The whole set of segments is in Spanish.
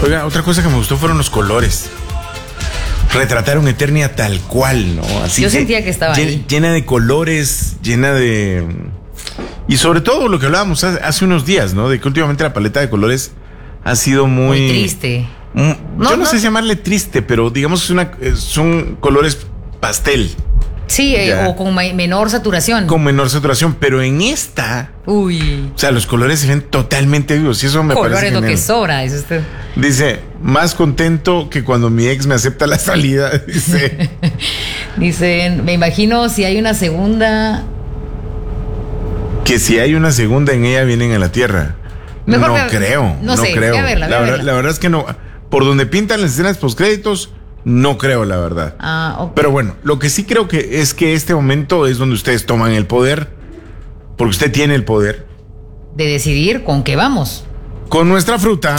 Oiga, otra cosa que me gustó fueron los colores. Retrataron Eternia tal cual, ¿no? Así yo sentía que estaba ahí. Llena de colores, llena de... Y sobre todo lo que hablábamos hace unos días, ¿no? De que últimamente la paleta de colores ha sido muy triste. Yo no sé si llamarle triste, pero digamos son colores pastel. Sí, o con menor saturación. Con menor saturación, pero en esta... Uy. O sea, los colores se ven totalmente vivos y eso me parece genial. Colores lo que sobra, dice usted. Dice, más contento que cuando mi ex me acepta la salida, dice. Dicen, me imagino si hay una segunda... Que si hay una segunda en ella vienen a la tierra. Mejor no creo. No sé, creo. Voy a verla. La verdad es que no. Por donde pintan las escenas postcréditos, no creo, la verdad. Okay. Pero bueno, lo que sí creo que es que este momento es donde ustedes toman el poder, porque usted tiene el poder de decidir con qué vamos. Con nuestra fruta.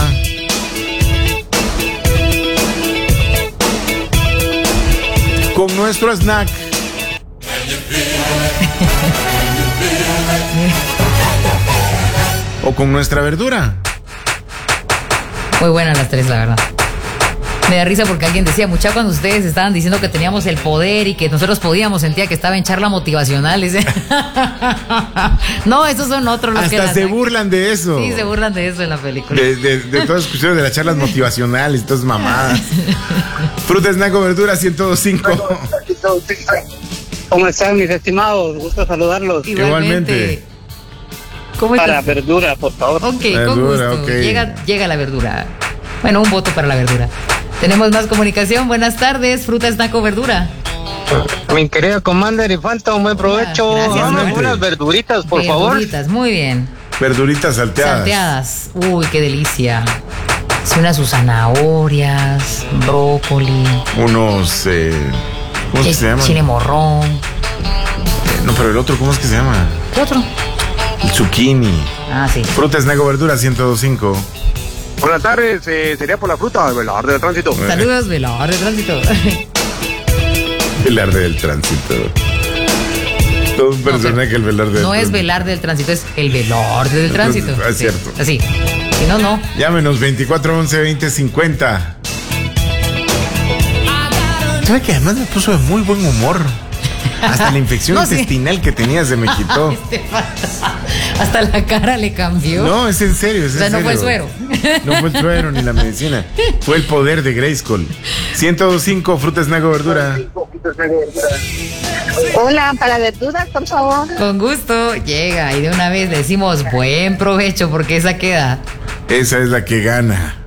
Con nuestro snack. O con nuestra verdura. Muy buenas las tres, la verdad. Me da risa porque alguien decía, mucha, cuando ustedes estaban diciendo que teníamos el poder y que nosotros podíamos, sentía que estaba en charla motivacional. No, esos son otros los hasta que... Hasta se burlan de eso. Sí, se burlan de eso en la película. De todas las cuestiones de las charlas motivacionales y todas mamadas. Fruta, snack o verdura, 105. ¿Cómo están, mis estimados? Gusto saludarlos. Igualmente. ¿Cómo estás? Para verdura, por favor. Ok, verdura, con gusto. Okay. Llega la verdura. Bueno, un voto para la verdura. Tenemos más comunicación. Buenas tardes, fruta, snack o verdura. Mi querida Commander y Falta, un buen provecho. Gracias. Unas verduritas, por favor. Verduritas, muy bien. Verduritas salteadas. Salteadas. Uy, qué delicia. Sí, unas zanahorias, brócoli. Unos... ¿cómo es que se llama? Chile morrón. No, pero el otro, ¿cómo es que se llama? ¿Qué otro? El zucchini. Ah, sí. Fruta, snack o verdura, 105. Buenas tardes, sería por la fruta, velar del tránsito. Saludos, velar del tránsito. Velar del tránsito. Todo un personaje, el velar del tránsito. No es velar del tránsito, es el velar del tránsito. Es cierto. Así. Si no, no. Llámenos 2411-2050. ¿Sabe que además me puso de muy buen humor? Hasta la infección intestinal que tenía se me quitó. Hasta la cara le cambió. No, es en serio. No fue el suero. No fue el suero ni la medicina. Fue el poder de Grayskull. 105, fruta, snack o verdura. Hola, para verduras, por favor. Con gusto, llega y de una vez le decimos buen provecho porque esa queda. Esa es la que gana.